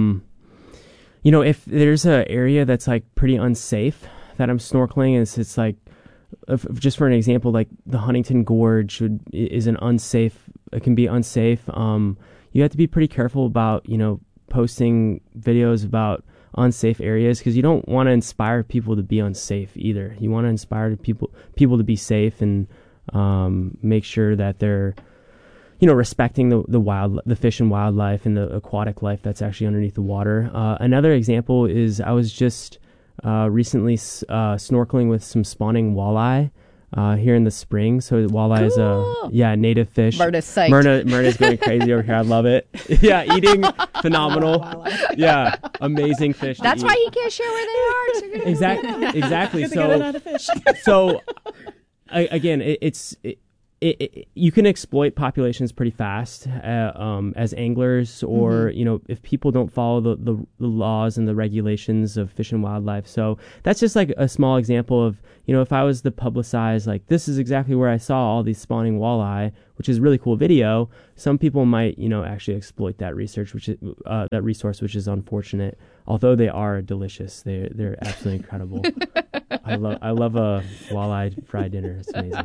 If there's an area that's pretty unsafe that I'm snorkeling, it's just for an example, the Huntington Gorge is an unsafe. It can be unsafe. You have to be pretty careful about posting videos about unsafe areas, because you don't want to inspire people to be unsafe either. You want to inspire people to be safe and make sure that they're respecting the fish and wildlife and the aquatic life that's actually underneath the water. Another example is I was just recently snorkeling with some spawning walleye here in the spring. So walleye is a native fish. Myrna's psyched. Myrna's going crazy over here. I love it. Yeah, eating phenomenal. Yeah, amazing fish. That's why he can't share where they are. So exactly. So again, you can exploit populations pretty fast as anglers, or if people don't follow the laws and the regulations of Fish and Wildlife. So that's just a small example of if I was to publicize this is exactly where I saw all these spawning walleye, which is a really cool video. Some people might actually exploit that research, that resource, which is unfortunate. Although they are delicious, they're absolutely incredible. I love a walleye fried dinner. It's amazing.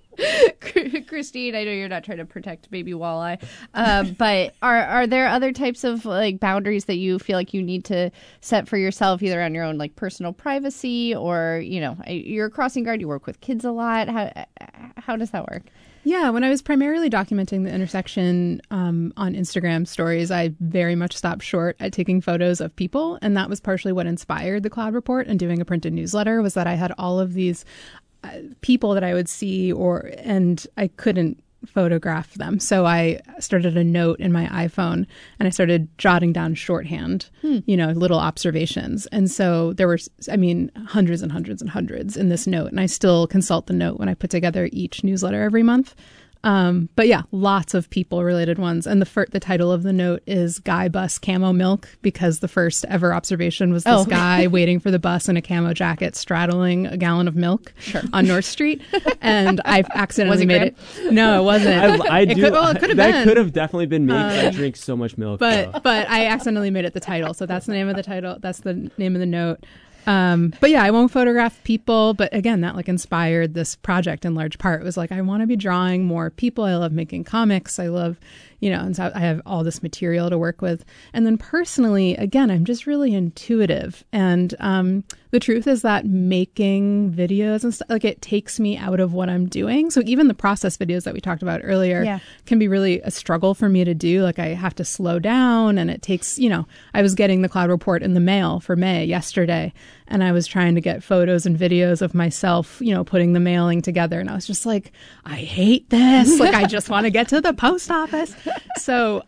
Christine, I know you're not trying to protect baby walleye, but are there other types of boundaries that you feel like you need to set for yourself, either on your own personal privacy, or you're a crossing guard, you work with kids a lot. How does that work? Yeah, when I was primarily documenting the intersection on Instagram stories, I very much stopped short at taking photos of people, and that was partially what inspired the Cloud Report and doing a printed newsletter, was that I had all of these people that I would see, and I couldn't photograph them. So I started a note in my iPhone, and I started jotting down shorthand, little observations. And so there were, hundreds and hundreds and hundreds in this note. And I still consult the note when I put together each newsletter every month. But yeah, lots of people related ones. And the title of the note is Guy Bus Camo Milk, because the first ever observation was this guy waiting for the bus in a camo jacket straddling a gallon of milk on North Street. And I accidentally made it. No, it wasn't. It could have been. That could have definitely been me, because I drink so much milk. But I accidentally made it the title. So that's the name of the title. That's the name of the note. But yeah, I won't photograph people. But again, that inspired this project in large part. It was I want to be drawing more people. I love making comics. I love, and so I have all this material to work with. And then personally, again, I'm just really intuitive. And the truth is that making videos and stuff, it takes me out of what I'm doing. So even the process videos that we talked about earlier can be really a struggle for me to do. I have to slow down, and it takes, I was getting the Cloud Report in the mail for May yesterday, and I was trying to get photos and videos of myself, putting the mailing together. And I was just I hate this. I just want to get to the post office. So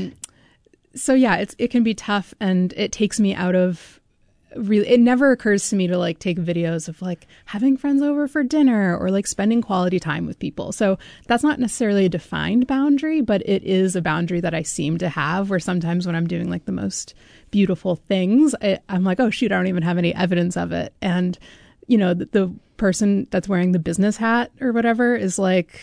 yeah, it can be tough, and it takes me out of really, it never occurs to me to take videos of having friends over for dinner, or spending quality time with people. So that's not necessarily a defined boundary, but it is a boundary that I seem to have, where sometimes when I'm doing the most beautiful things, I'm oh shoot, I don't even have any evidence of it. And the person that's wearing the business hat or whatever is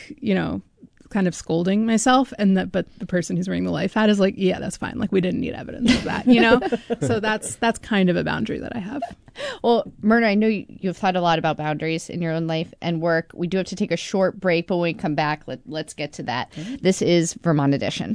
kind of scolding myself, but the person who's wearing the life hat is yeah, that's fine. We didn't need evidence of that, So that's kind of a boundary that I have. Well, Myrna, I know you've thought a lot about boundaries in your own life and work. We do have to take a short break, but when we come back, let's get to that. Mm-hmm. This is Vermont Edition.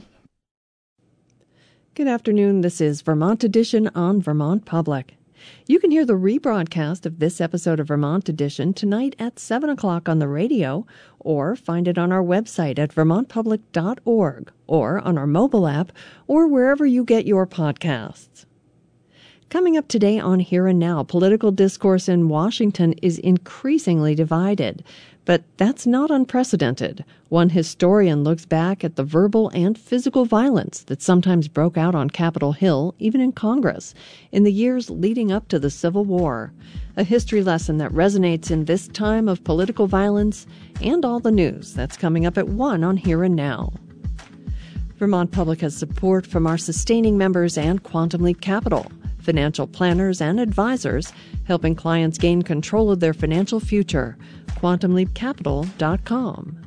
Good afternoon. This is Vermont Edition on Vermont Public. You can hear the rebroadcast of this episode of Vermont Edition tonight at 7 o'clock on the radio, or find it on our website at vermontpublic.org, or on our mobile app, or wherever you get your podcasts. Coming up today on Here and Now, political discourse in Washington is increasingly divided. But that's not unprecedented. One historian looks back at the verbal and physical violence that sometimes broke out on Capitol Hill, even in Congress, in the years leading up to the Civil War. A history lesson that resonates in this time of political violence and all the news that's coming up at 1 on Here and Now. Vermont Public has support from our sustaining members and Quantum Leap Capital, financial planners and advisors, helping clients gain control of their financial future. QuantumLeapCapital.com.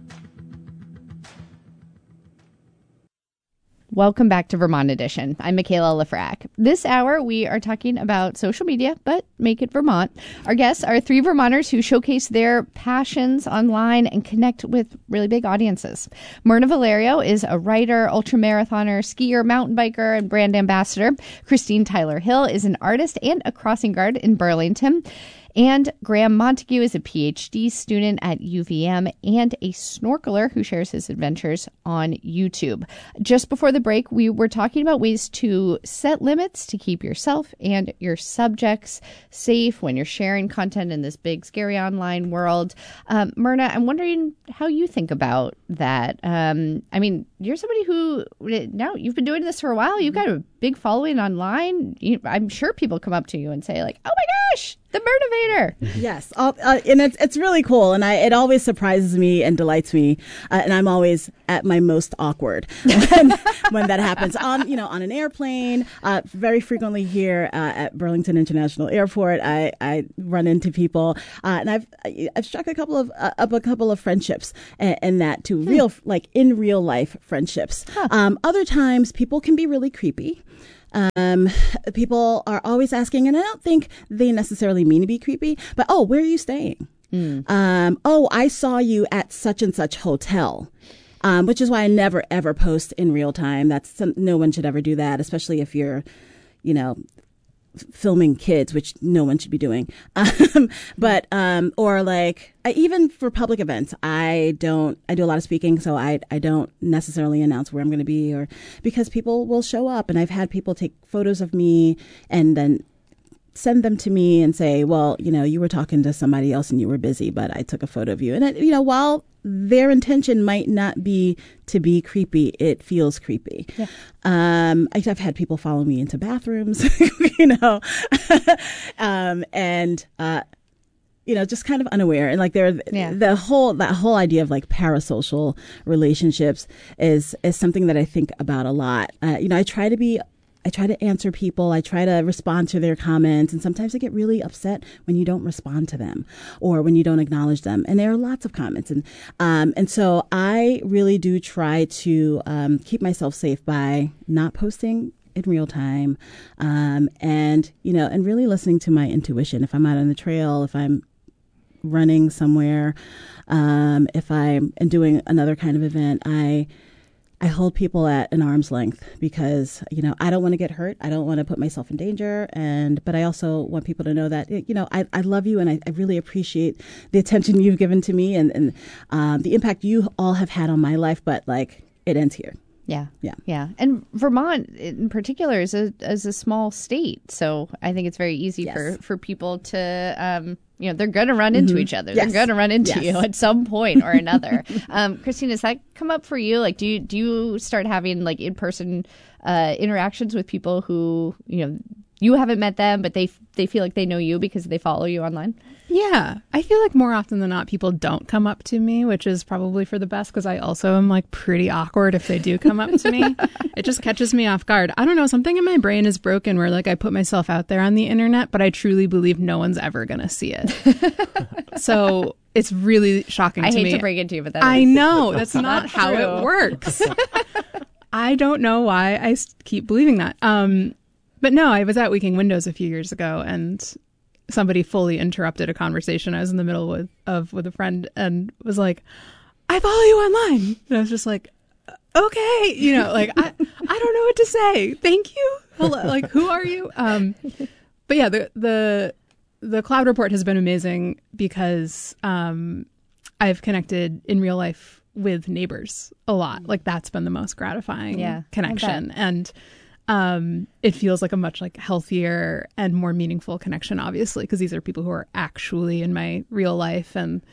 Welcome back to Vermont Edition. I'm Michaela Lefrak. This hour, we are talking about social media, but make it Vermont. Our guests are 3 Vermonters who showcase their passions online and connect with really big audiences. Myrna Valerio is a writer, ultramarathoner, skier, mountain biker, and brand ambassador. Christine Tyler Hill is an artist and a crossing guard in Burlington. And Graham Montague is a PhD student at UVM and a snorkeler who shares his adventures on YouTube. Just before the break, we were talking about ways to set limits to keep yourself and your subjects safe when you're sharing content in this big, scary online world. Myrna, I'm wondering how you think about that. I mean, you're somebody who, now you've been doing this for a while. You've got a big following online. I'm sure people come up to you and say like, oh my gosh, the Myrnavator. Yes. And it's really cool. And it always surprises me and delights me. And I'm always at my most awkward when that happens on an airplane. Very frequently here at Burlington International Airport, I run into people and I've struck a couple of friendships and that too, in real life friendships. Other times people can be really creepy. People are always asking, and I don't think they necessarily mean to be creepy, but, oh, where are you staying? Oh, I saw you at such and such hotel, which is why I never, ever post in real time. No one should ever do that, especially if you're, filming kids, which no one should be doing. Even for public events, I do a lot of speaking, so I don't necessarily announce where I'm going to be, or because people will show up, and I've had people take photos of me and then send them to me and say, well, you were talking to somebody else and you were busy, but I took a photo of you. And while their intention might not be to be creepy, it feels creepy. Yeah. I've had people follow me into bathrooms, just kind of unaware. And that whole idea of parasocial relationships is something that I think about a lot. I try to answer people. I try to respond to their comments. And sometimes I get really upset when you don't respond to them or when you don't acknowledge them. And there are lots of comments. And so I really do try to keep myself safe by not posting in real time and really listening to my intuition. If I'm out on the trail, if I'm running somewhere, if I'm doing another kind of event, I hold people at an arm's length because, I don't want to get hurt. I don't want to put myself in danger. But I also want people to know that, I love you and I really appreciate the attention you've given to me and the impact you all have had on my life. But it ends here. Yeah. And Vermont in particular is a small state. So I think it's very easy for people to, they're going to run into each other. Yes. They're going to run into you at some point or another. Christine, does that come up for you? Do you start having in-person interactions with people who, you haven't met them, but they feel like they know you because they follow you online? Yeah. I feel like more often than not, people don't come up to me, which is probably for the best because I also am pretty awkward if they do come up to me. It just catches me off guard. I don't know. Something in my brain is broken where I put myself out there on the internet, but I truly believe no one's ever going to see it. So it's really shocking to me. I hate to break it to you, but I know. That's not how it works. I don't know why I keep believing that. But no, I was at Weeking Windows a few years ago and somebody fully interrupted a conversation I was in the middle with a friend and was like, I follow you online. And I was just like, okay, I don't know what to say. Thank you. Hello, who are you? But yeah, the Cloud Report has been amazing because I've connected in real life with neighbors a lot. That's been the most gratifying connection. And it feels like a much healthier and more meaningful connection, obviously, because these are people who are actually in my real life and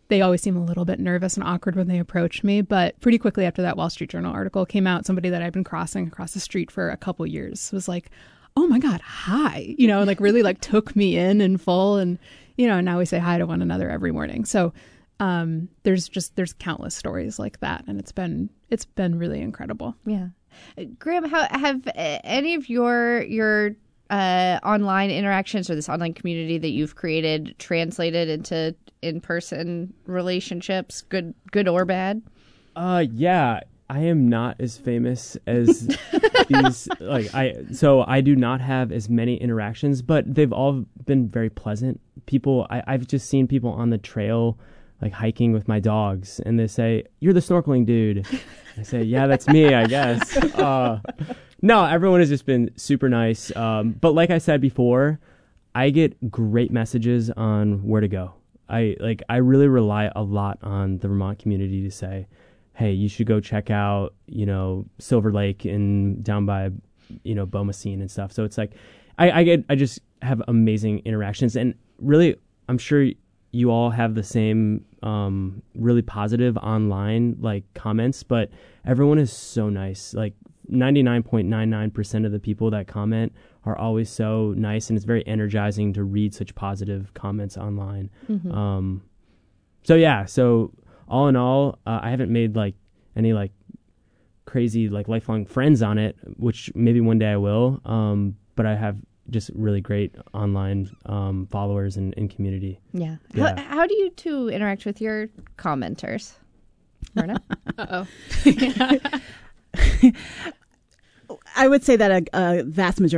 they always seem a little bit nervous and awkward when they approach me. But pretty quickly after that Wall Street Journal article came out, somebody that I've been crossing across the street for a couple years was like, oh my God, hi, like really like took me in full. And, now we say hi to one another every morning. So there's countless stories like that. And it's been really incredible. Yeah. Graham, have any of your online interactions or this online community that you've created translated into in-person relationships, good or bad? Yeah, I am not as famous as these. So I do not have as many interactions, but they've all been very pleasant. People, I've just seen people on the trail, like hiking with my dogs, and they say, "You're the snorkeling dude." I say, "Yeah, that's me, I guess." No, everyone has just been super nice. But like I said before, I get great messages on where to go. I really rely a lot on the Vermont community to say, hey, you should go check out, Silver Lake and down by, Bomacene and stuff. So it's like, I just have amazing interactions, and really, I'm sure you all have the same, really positive online comments, but everyone is so nice. 99.99% of the people that comment are always so nice, and it's very energizing to read such positive comments online. Mm-hmm. So all in all, I haven't made any crazy lifelong friends on it, which maybe one day I will. But I have just really great online followers and community. Yeah. How do you two interact with your commenters? Myrna? Uh-oh. I would say that a vast majority